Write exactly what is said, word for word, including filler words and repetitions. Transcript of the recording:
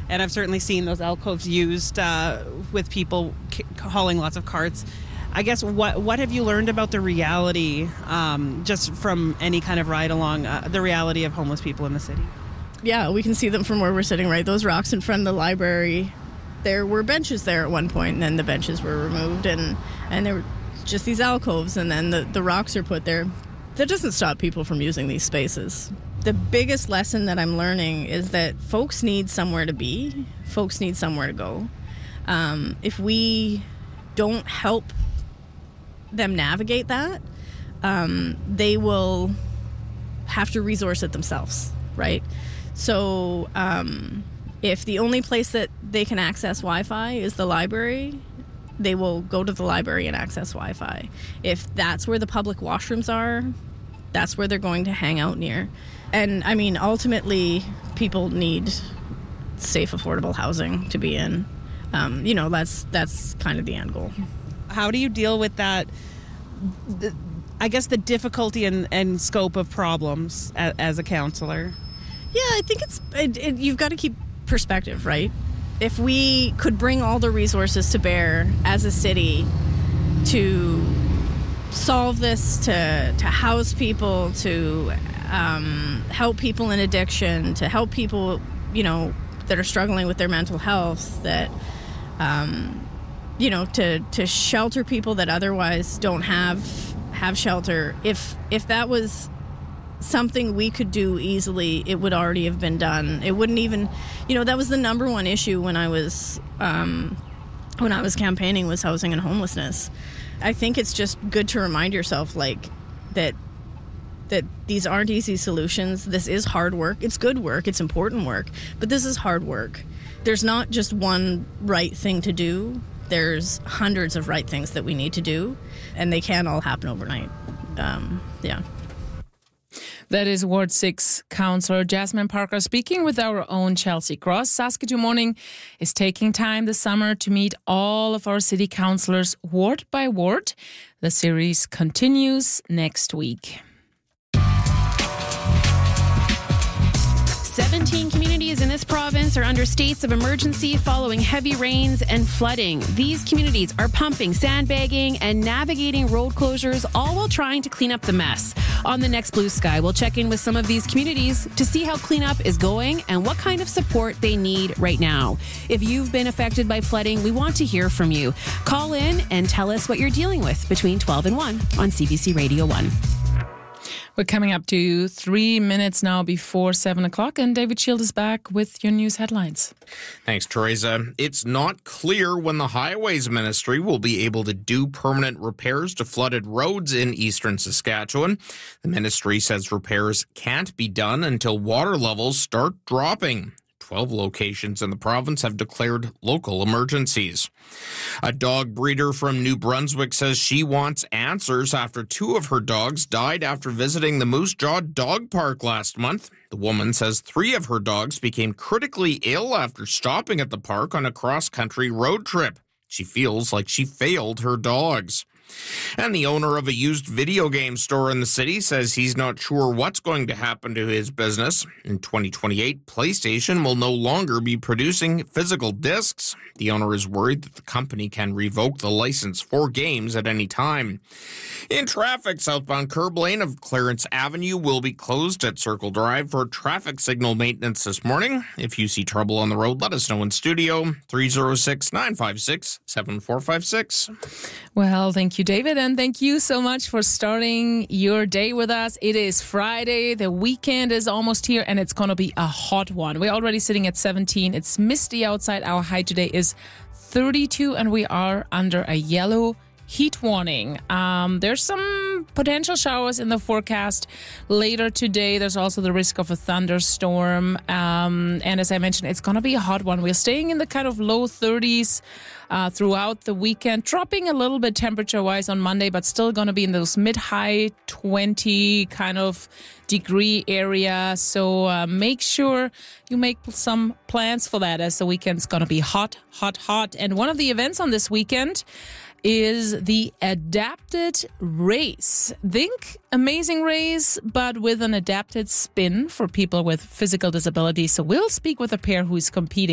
and I've certainly seen those alcoves used uh, with people c- hauling lots of carts. I guess what what have you learned about the reality, um, just from any kind of ride along, uh, the reality of homeless people in the city? Yeah, we can see them from where we're sitting, right? Those rocks in front of the library, there were benches there at one point, and then the benches were removed, and, and there were just these alcoves, and then the, the rocks are put there. That doesn't stop people from using these spaces. The biggest lesson that I'm learning is that folks need somewhere to be. Folks need somewhere to go. Um, if we don't help them navigate that, um, they will have to resource it themselves, right? So um, if the only place that they can access Wi-Fi is the library, they will go to the library and access Wi-Fi. If that's where the public washrooms are, that's where they're going to hang out near. And I mean, ultimately, people need safe, affordable housing to be in. Um, you know, that's that's kind of the end goal. How do you deal with that, the, I guess, the difficulty and, and scope of problems as, as a counselor? Yeah, I think it's it, it, you've got to keep perspective, right? If we could bring all the resources to bear as a city to solve this, to to house people, to um, help people in addiction, to help people, you know, that are struggling with their mental health, that, um, you know, to to shelter people that otherwise don't have have shelter. If if that was something we could do easily, it would already have been done. It wouldn't even, you know, that was the number one issue when I was um, when I was campaigning, was housing and homelessness. I think it's just good to remind yourself, like, that that these aren't easy solutions. This is hard work. It's good work. It's important work. But this is hard work. There's not just one right thing to do. There's hundreds of right things that we need to do, and they can't all happen overnight. Um, yeah. That is Ward six Councillor Jasmine Parker speaking with our own Chelsea Cross. Saskatoon Morning is taking time this summer to meet all of our city councillors ward by ward. The series continues next week. seventeen communities in this province are under states of emergency following heavy rains and flooding. These communities are pumping, sandbagging, and navigating road closures, all while trying to clean up the mess. On the next Blue Sky, we'll check in with some of these communities to see how cleanup is going and what kind of support they need right now. If you've been affected by flooding, we want to hear from you. Call in and tell us what you're dealing with between twelve and one on C B C Radio one. We're coming up to three minutes now before seven o'clock, and David Shield is back with your news headlines. Thanks, Teresa. It's not clear when the Highways Ministry will be able to do permanent repairs to flooded roads in eastern Saskatchewan. The ministry says repairs can't be done until water levels start dropping. Twelve locations in the province have declared local emergencies. A dog breeder from New Brunswick says she wants answers after two of her dogs died after visiting the Moose Jaw Dog Park last month. The woman says three of her dogs became critically ill after stopping at the park on a cross-country road trip. She feels like she failed her dogs. And the owner of a used video game store in the city says he's not sure what's going to happen to his business. In twenty twenty-eight, PlayStation will no longer be producing physical discs. The owner is worried that the company can revoke the license for games at any time. In traffic, southbound curb lane of Clarence Avenue will be closed at Circle Drive for traffic signal maintenance this morning. If you see trouble on the road, let us know in studio, three oh six, nine five six, seven four five six. Well, thank you, David, and thank you so much for starting your day with us. It is Friday, the weekend is almost here, and it's going to be a hot one. We're already sitting at seventeen. It's misty outside. Our high today is thirty-two, and we are under a yellow heat warning. Um, there's some potential showers in the forecast later today. There's also the risk of a thunderstorm. Um, and as I mentioned, it's going to be a hot one. We're staying in the kind of low thirties uh, throughout the weekend, dropping a little bit temperature-wise on Monday, but still going to be in those mid-high twenty kind of degree area. So uh, make sure you make some plans for that, as the weekend's going to be hot, hot, hot. And one of the events on this weekend is the Adapted Race. Think Amazing Race, but with an adapted spin for people with physical disabilities. So we'll speak with a pair who's competing